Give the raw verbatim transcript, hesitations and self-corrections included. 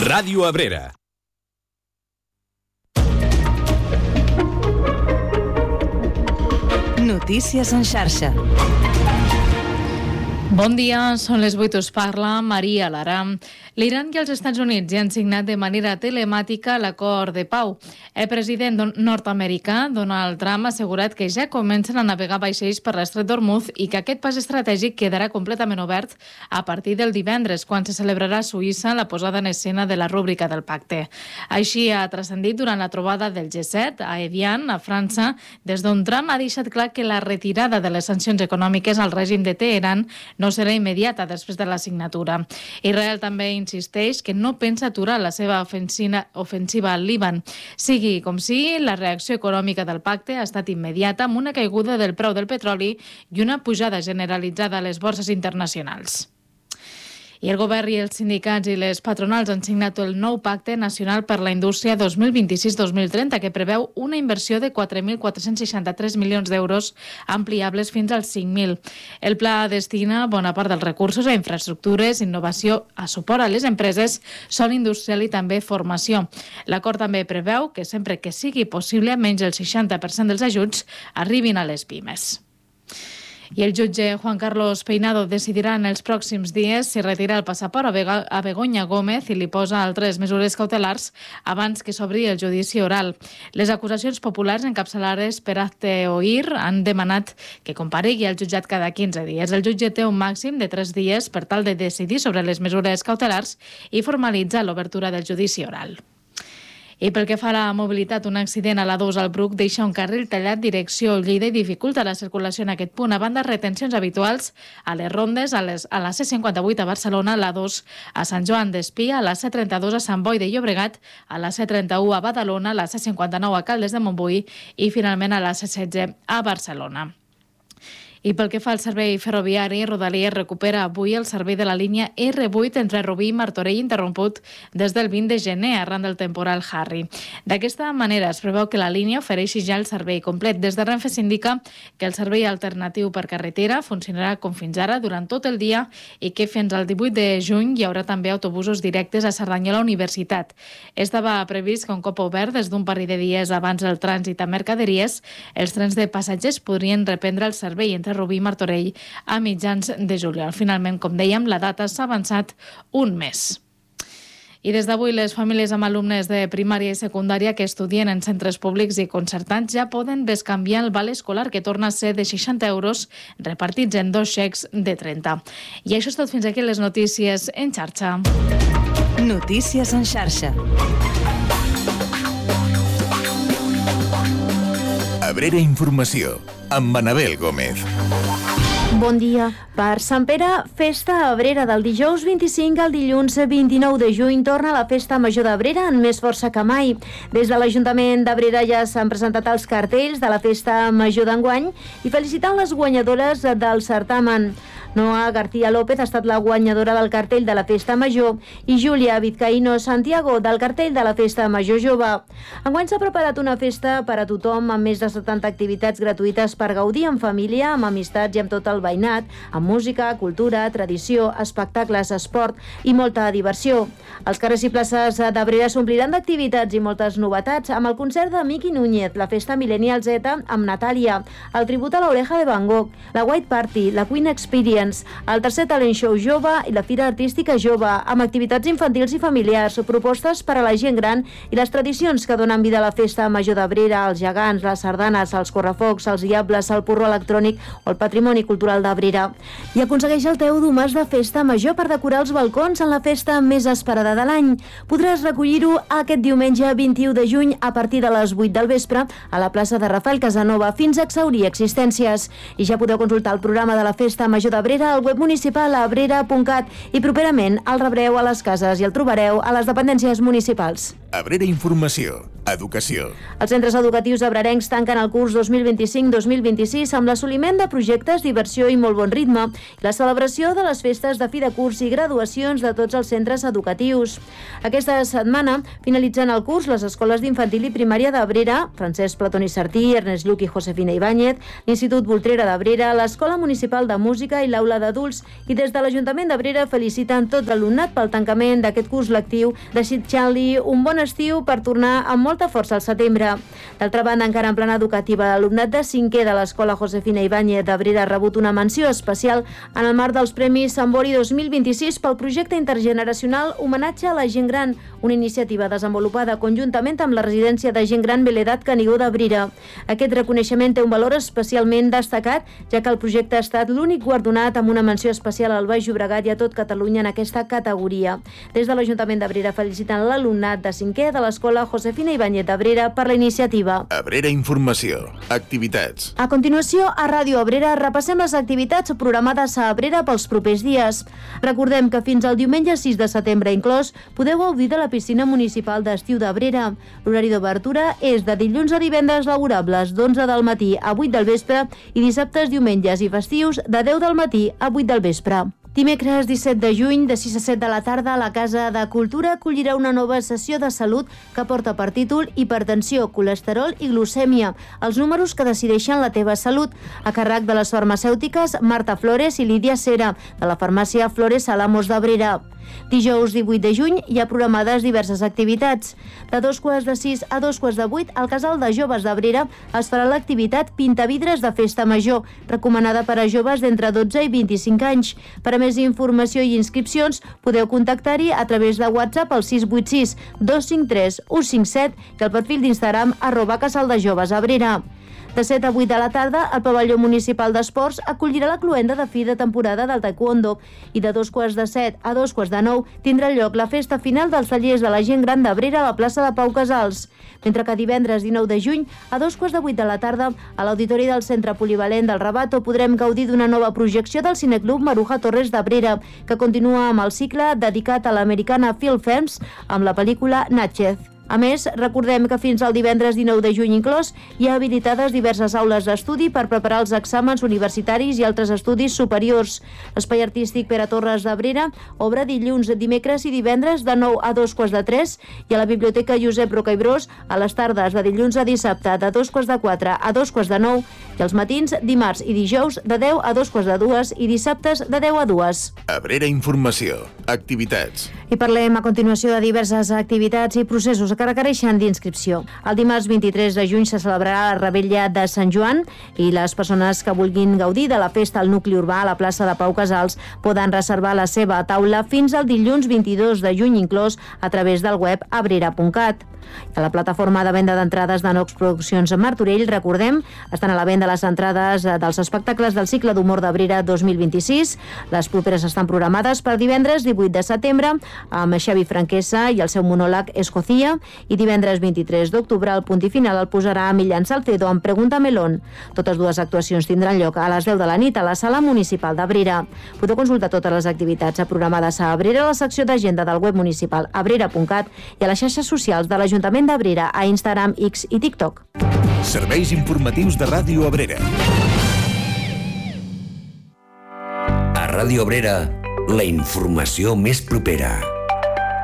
Ràdio Abrera. Notícies en xarxa. Bon dia, són les vuit, us parla Maria Lara. L'Iran i els Estats Units ja han signat de manera telemàtica l'acord de pau. El president nord-americà, Donald Trump, ha assegurat que ja comencen a navegar vaixells per l'estret d'Hormuz i que aquest pas estratègic quedarà completament obert a partir del divendres, quan se celebrarà a Suïssa la posada en escena de la rúbrica del pacte. Així ha transcendit durant la trobada del G set a Evian, a França, des d'on Trump ha deixat clar que la retirada de les sancions econòmiques al règim de Teheran no serà immediata després de la signatura. Israel també insisteix que no pensa aturar la seva ofensiva, ofensiva al Líban. Sigui com sigui, la reacció econòmica del pacte ha estat immediata, amb una caiguda del preu del petroli i una pujada generalitzada a les borses internacionals. I el govern i els sindicats i les patronals han signat el nou Pacte Nacional per la Indústria dos mil vint-i-sis dos mil trenta, que preveu una inversió de quatre mil quatre-cents seixanta-tres milions d'euros ampliables fins als cinc mil. El pla destina bona part dels recursos a infraestructures, innovació, a suport a les empreses, sòl industrial i també formació. L'acord també preveu que sempre que sigui possible, menys el seixanta per cent dels ajuts arribin a les pimes. I el jutge Juan Carlos Peinado decidirà en els pròxims dies si retira el passaport a Begoña Gómez i li posa altres mesures cautelars abans que s'obri el judici oral. Les acusacions populars encapçalades per Hazte Oír han demanat que comparegui al jutjat cada quinze dies. El jutge té un màxim de tres dies per tal de decidir sobre les mesures cautelars i formalitzar l'obertura del judici oral. I pel que fa a la mobilitat, un accident a l'A dos al Bruc deixa un carril tallat direcció Lleida i dificulta la circulació en aquest punt. A banda, retencions habituals a les rondes, a, les, a la C cinquanta-vuit a Barcelona, a l'A dos a Sant Joan d'Espí, a la C trenta-dos a Sant Boi de Llobregat, a la C trenta-u a Badalona, a la C cinquanta-nou a Caldes de Montbui i finalment a la C setze a Barcelona. I pel que fa al servei ferroviari, Rodalies recupera avui el servei de la línia erre vuit entre Rubí i Martorell, interromput des del vint de gener arran del temporal Harry. D'aquesta manera es preveu que la línia ofereixi ja el servei complet. Des de Renfe s'indica que el servei alternatiu per carretera funcionarà com fins ara durant tot el dia i que fins al divuit de juny hi haurà també autobusos directes a Cerdanyola Universitat. Estava previst que un cop obert des d'un parell de dies abans del trànsit a mercaderies, els trens de passatgers podrien reprendre el servei entre Rubí i Martorell a mitjans de juliol. Finalment, com dèiem, la data s'ha avançat un mes. I des d'avui, les famílies amb alumnes de primària i secundària que estudien en centres públics i concertats ja poden bescanviar el val escolar, que torna a ser de seixanta euros repartits en dos xecs de trenta. I això és tot, fins aquí les notícies en xarxa. Notícies en xarxa. Abrera Informació, amb Manabel Gómez. Bon dia. Per Sant Pere, festa a Abrera. Del dijous vint-i-cinc al dilluns vint-i-nou de juny torna la festa major d'Abrera amb més força que mai. Des de l'Ajuntament d'Abrera ja s'han presentat els cartells de la festa major d'enguany i felicitant les guanyadores del certamen. Noa García López ha estat la guanyadora del cartell de la Festa Major i Júlia Vizcaíno Santiago del cartell de la Festa Major Jove. Enguany s'ha preparat una festa per a tothom amb més de setanta activitats gratuïtes per gaudir en família, amb amistats i amb tot el veïnat, amb música, cultura, tradició, espectacles, esport i molta diversió. Els carrers i places d'Abrera s'ompliran d'activitats i moltes novetats, amb el concert de Miki Núñez, la Festa Millennial Z amb Natàlia, el tribut a l'Oreja de Van Gogh, la White Party, la Queen Experience, el tercer talent show jove i la Fira Artística Jove, amb activitats infantils i familiars, propostes per a la gent gran i les tradicions que donen vida a la Festa Major d'Abrera, els gegants, les sardanes, els correfocs, els diables, el porró electrònic o el patrimoni cultural d'Abrera. I aconsegueix el teu domàs de Festa Major per decorar els balcons en la festa més esperada de l'any. Podràs recollir-ho aquest diumenge vint-i-u de juny a partir de les vuit del vespre a la plaça de Rafael Casanova fins a exhaurir existències. I ja podeu consultar el programa de la Festa Major d'Abrera al web municipal abrera punt cat i properament el rebreu a les cases i el trobareu a les dependències municipals. Abrera Informació. Educació. Els centres educatius abrerencs tanquen el curs dos mil vint-i-cinc dos mil vint-i-sis amb l'assoliment de projectes, diversió i molt bon ritme i la celebració de les festes de fi de curs i graduacions de tots els centres educatius. Aquesta setmana finalitzen el curs les escoles d'infantil i primària d'Abrera, Francesc Platón i Sartí, Ernest Lluch i Josefina Ibáñez, l'Institut Voltrera d'Abrera, l'Escola Municipal de Música i l'Aula d'Adults, i des de l'Ajuntament d'Abrera feliciten tot l'alumnat pel tancament d'aquest curs lectiu, desitjant-li un bon estiu per tornar amb molta força al setembre. D'altra banda, encara en plana educativa, l'alumnat de cinquè de l'Escola Josefina Ibáñez d'Abrera ha rebut una menció especial en el marc dels Premis Sambori dos mil vint-i-sis pel projecte intergeneracional Homenatge a la gent gran, una iniciativa desenvolupada conjuntament amb la residència de gent gran Beledat Canigó d'Abrera. Aquest reconeixement té un valor especialment destacat, ja que el projecte ha estat l'únic guardonat amb una menció especial al Baix Llobregat i a tot Catalunya en aquesta categoria. Des de l'Ajuntament d'Abrera feliciten l'alumnat de cinquè de l'Escola Josefina Ibáñez d'Abrera per la iniciativa. Abrera Informació. Activitats. A continuació, a Ràdio Abrera repassem les activitats programades a Abrera pels propers dies. Recordem que fins al diumenge sis de setembre inclòs podeu gaudir de la piscina municipal d'estiu d'Abrera. L'horari d'obertura és de dilluns a divendres laborables d'onze del matí a vuit del vespre i dissabtes, diumenges i festius de deu del matí a vuit del vespre. Dimecres disset de juny, de sis a set de la tarda, la Casa de Cultura acollirà una nova sessió de salut que porta per títol Hipertensió, colesterol i glucèmia, els números que decideixen la teva salut, a càrrec de les farmacèutiques Marta Flores i Lídia Cera, de la farmàcia Flores Alamos d'Abrera. Dijous divuit de juny hi ha programades diverses activitats. De dos quarts de sis a dos quarts de vuit, al Casal de Joves d'Abrera es farà l'activitat Pintavidres de Festa Major, recomanada per a joves d'entre dotze i vint-i-cinc anys. Per a més informació i inscripcions, podeu contactar-hi a través de WhatsApp al sis vuit sis dos cinc tres u cinc set i al perfil d'Instagram arroba Casal de Joves Abrera. De set a vuit de la tarda, el pavelló municipal d'esports acollirà la cloenda de fi de temporada del taekwondo i de dos quarts de set a dos quarts de nou tindrà lloc la festa final dels tallers de la gent gran d'Abrera a la plaça de Pau Casals. Mentre que divendres dinou de juny, a dos quarts de vuit de la tarda, a l'auditori del Centre Polivalent del Rabato podrem gaudir d'una nova projecció del Cineclub Maruja Torres d'Abrera, que continua amb el cicle dedicat a l'americana Film Films amb la pel·lícula Natchez. A més, recordem que fins al divendres dinou de juny inclòs hi ha habilitades diverses aules d'estudi per preparar els exàmens universitaris i altres estudis superiors. L'Espai Artístic Pere Torres d'Abrera obre dilluns, dimecres i divendres de nou a dos quarts de tres i a la Biblioteca Josep Roca i Bros a les tardes de dilluns a dissabte de dos quarts de quatre a dos quarts de nou i els matins dimarts i dijous de deu a dos quarts de dues i dissabtes de deu a dues. Abrera Informació. Activitats. I parlem a continuació de diverses activitats i processos que requereixen d'inscripció. El dimarts vint-i-tres de juny se celebrarà la Revetlla de Sant Joan i les persones que vulguin gaudir de la festa al nucli urbà a la plaça de Pau Casals poden reservar la seva taula fins al dilluns vint-i-dos de juny inclòs a través del web abrera punt cat. A la plataforma de venda d'entrades de Nox Produccions Martorell, recordem, estan a la venda les entrades dels espectacles del cicle d'humor d'Abrera dos mil vint-i-sis. Les properes estan programades per divendres divuit de setembre amb Xavi Franquesa i el seu monòleg Escocía i divendres vint-i-tres d'octubre el punt i final el posarà Millán Salcedo amb Pregunta Melón. Totes dues actuacions tindran lloc a les deu de la nit a la Sala Municipal d'Abrera. Podeu consultar totes les activitats programades a Abrera a la secció d'agenda del web municipal abrera punt cat i a les xarxes socials de l'Ajuntament d'Abrera a Instagram, X i TikTok. Serveis informatius de Ràdio Abrera. A Ràdio Abrera, la informació més propera.